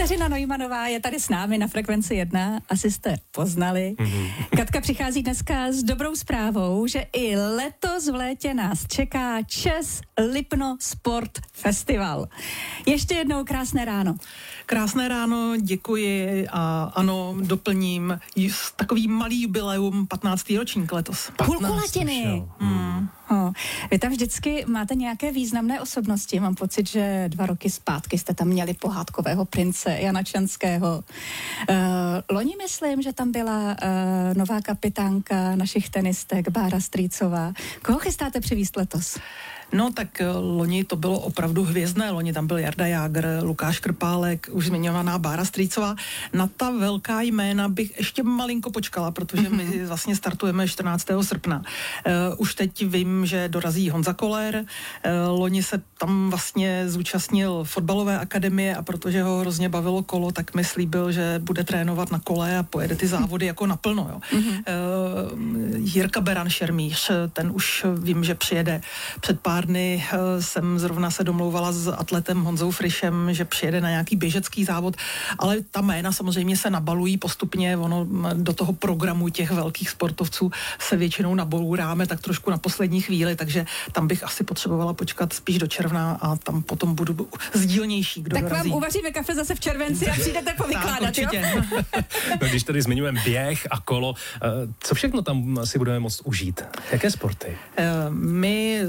Kateřina Neumannová je tady s námi na Frekvenci 1, asi jste poznali. Katka přichází dneska s dobrou zprávou, že i letos v létě nás čeká Čes Lipno Sport Festival. Ještě jednou krásné ráno. Krásné ráno, děkuji a ano, doplním takový malý jubileum, 15. ročník letos. Půlkulatiny. Vy tam vždycky máte nějaké významné osobnosti. Mám pocit, že 2 roky zpátky jste tam měli pohádkového prince Jana Čanského. Loni myslím, že tam byla nová kapitánka našich tenistek Bára Strýcová. Koho chystáte přivízt letos? No tak loni to bylo opravdu hvězdné. Loni tam byl Jarda Jágr, Lukáš Krpálek, už zmiňovaná Bára Strýcová. Na ta velká jména bych ještě malinko počkala, protože my vlastně startujeme 14. srpna. Už teď vím, že dorazí Honza Koller. Loni se tam vlastně zúčastnil fotbalové akademie a protože ho hrozně bavilo kolo, tak mi slíbil, že bude trénovat na kole a pojede ty závody jako naplno. Jo. Jirka Beran Šermíř, ten už vím, že přijede. Před pár dny jsem zrovna se domlouvala s atletem Honzou Frišem, že přijede na nějaký běžecký závod, ale ta jména samozřejmě se nabalují postupně, ono do toho programu těch velkých sportovců se většinou nabouráme tak trošku na poslední chvíli, takže tam bych asi potřebovala počkat spíš do června a tam potom budu sdílnější, kdo tak dorazí. Vám uvaříme kafe zase v červenci a přijdete povykládat, jo? No, když tady zmiňujeme běh a kolo, co všechno tam si budeme moct užít? Jaké sporty? My